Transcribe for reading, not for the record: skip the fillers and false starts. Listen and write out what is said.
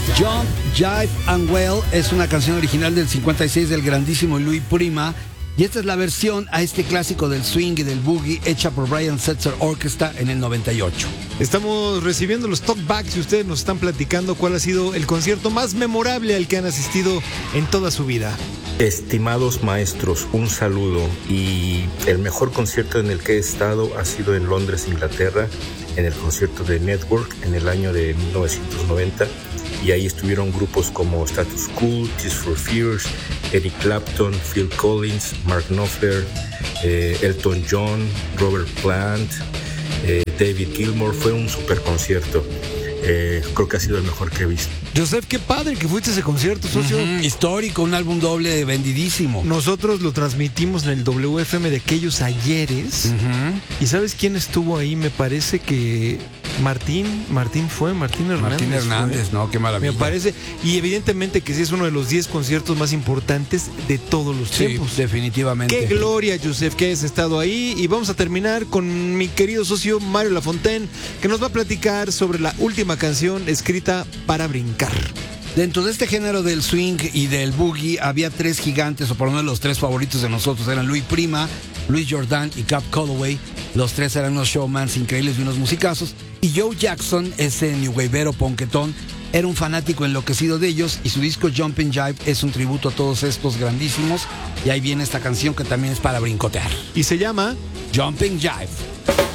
Jump, Jive and Well es una canción original del 56 del grandísimo Louis Prima. Y esta es la versión a este clásico del swing y del boogie hecha por Brian Setzer Orchestra en el 98. Estamos recibiendo los talkbacks y ustedes nos están platicando cuál ha sido el concierto más memorable al que han asistido en toda su vida. Estimados maestros, un saludo. Y el mejor concierto en el que he estado ha sido en Londres, Inglaterra, en el concierto de Network en el año de 1990. Y ahí estuvieron grupos como Status Quo, Tears for Fears, Eric Clapton, Phil Collins, Mark Knopfler, Elton John, Robert Plant, David Gilmour. Fue un super concierto. Creo que ha sido el mejor que he visto. Joseph, qué padre que fuiste a ese concierto, socio. Histórico, un álbum doble vendidísimo. Nosotros lo transmitimos en el WFM de aquellos ayeres. Y ¿sabes quién estuvo ahí? Me parece que Martín Hernández. Martín Hernández, ¿no? Qué maravilla. Me parece, y evidentemente que sí es uno de los 10 conciertos más importantes de todos los tiempos. Definitivamente. Qué gloria, Joseph, que hayas estado ahí. Y vamos a terminar con mi querido socio Mario Lafontaine, que nos va a platicar sobre la última canción escrita para brincar. Dentro de este género del swing y del boogie había tres gigantes, o por lo menos los tres favoritos de nosotros eran Louis Prima, Louis Jordan y Cab Calloway. Los tres eran unos showmans increíbles y unos musicazos. Y Joe Jackson, ese new wavero ponquetón, era un fanático enloquecido de ellos, y su disco Jumpin' Jive es un tributo a todos estos grandísimos. Y ahí viene esta canción que también es para brincotear. Y se llama Jumpin' Jive.